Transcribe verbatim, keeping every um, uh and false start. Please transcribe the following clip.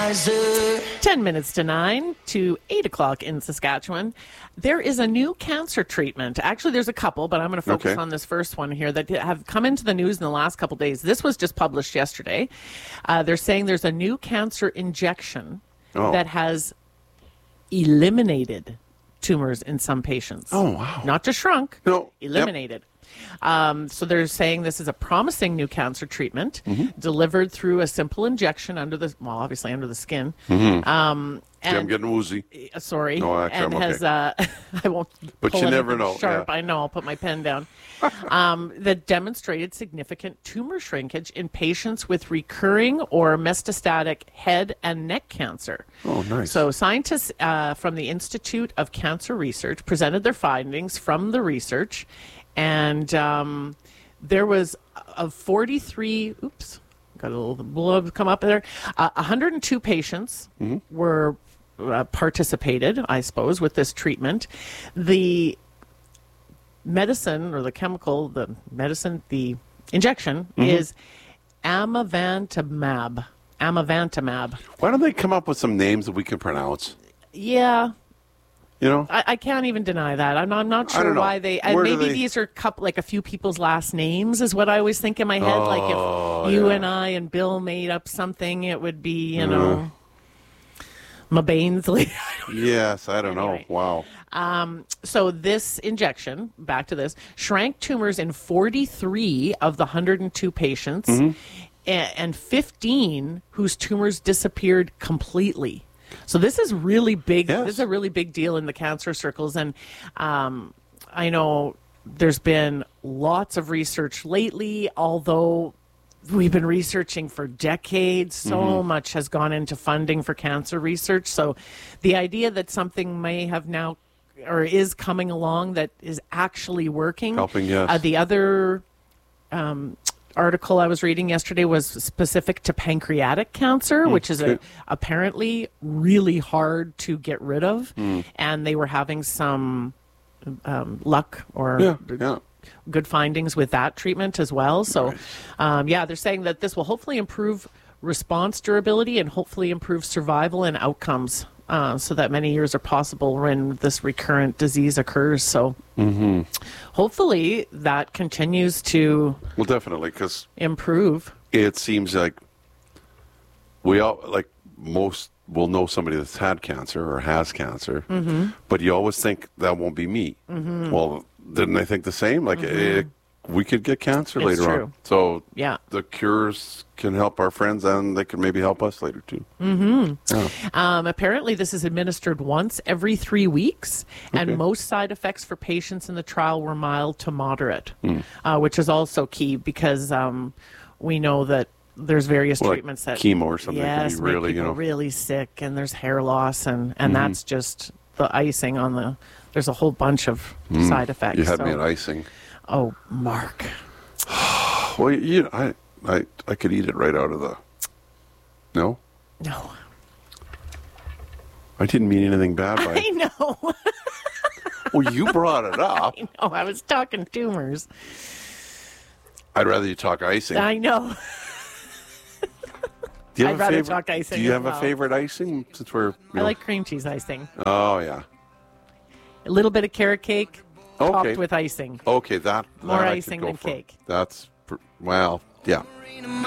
wiser. Ten minutes to nine to eight o'clock in Saskatchewan. There is a new cancer treatment. Actually, there's a couple, but I'm going to focus Okay. on this first one here that have come into the news in the last couple days. This was just published yesterday. Uh, they're saying there's a new cancer injection Oh. that has eliminated tumors in some patients. Oh, wow. Not just shrunk, No. Yep. eliminated. Um, so they're saying this is a promising new cancer treatment Mm-hmm. delivered through a simple injection under the, well, obviously under the skin. Um, Yeah, I'm and, getting woozy. uh, sorry. No, actually, and I'm has, uh, I won't But pull you never anything know, sharp. yeah. I know, I'll put my pen down. um, that demonstrated significant tumor shrinkage in patients with recurring or metastatic head and neck cancer. Oh, nice. So scientists uh, from the Institute of Cancer Research presented their findings from the research, and um, there was of forty-three, oops, got a little blub come up there, uh, one hundred two patients Mm-hmm. were uh, participated, I suppose, with this treatment. The medicine or the chemical, the medicine, the injection Mm-hmm. is amivantamab. Amivantamab. Why don't they come up with some names that we can pronounce? Yeah, You know? I, I can't even deny that. I'm not, I'm not I sure don't know. why they. And Where do maybe they- these are couple, like a few people's last names is what I always think in my head. like Oh, if you yeah. and I and Bill made up something, it would be you know, Mabainsley. Yes, I don't know. Anyway. Wow. So this injection, back to this, shrank tumors in forty-three of the one hundred two patients, Mm-hmm. a- and fifteen whose tumors disappeared completely. So this is really big. Yes. This is a really big deal in the cancer circles, and um, I know there's been lots of research lately, although we've been researching for decades. So Mm-hmm. much has gone into funding for cancer research. So the idea that something may have now or is coming along that is actually working. Helping, yes. Uh, the other um, article I was reading yesterday was specific to pancreatic cancer, which is a, okay. apparently really hard to get rid of. Hmm. And they were having some um, luck or Yeah, yeah. good findings with that treatment as well. So, um, yeah, they're saying that this will hopefully improve response durability and hopefully improve survival and outcomes uh, so that many years are possible when this recurrent disease occurs. So, Mm-hmm. hopefully that continues to Well, definitely, because improve. it seems like we all, like most will know somebody that's had cancer or has cancer, Mm-hmm. but you always think that won't be me. Well, didn't they think the same? Like, eh, we could get cancer Mm-hmm. It's later true. on. So Yeah. the cures can help our friends, and they can maybe help us later too. Um, apparently, this is administered once every three weeks, and Okay. most side effects for patients in the trial were mild to moderate, uh, which is also key because um, we know that there's various Well, like treatments that chemo or something can yes, be make really, you people know- Mm-hmm. really sick, and there's hair loss, and and that's just the icing on the. There's a whole bunch of side effects. Mm. You had so- me at icing. Oh, Mark. Well, you, I, I, I could eat it right out of the. No, No. I didn't mean anything bad by I it. know. Well, you brought it up. I know. I was talking tumors. I'd rather you talk icing. I know. Do you I'd have a rather favorite, talk icing Do you as have well. a favorite icing? Since we're. you I know- like cream cheese icing. Oh yeah. A little bit of carrot cake Okay. topped with icing. Okay, that. More that I could icing go than for. cake. That's pr- well, yeah.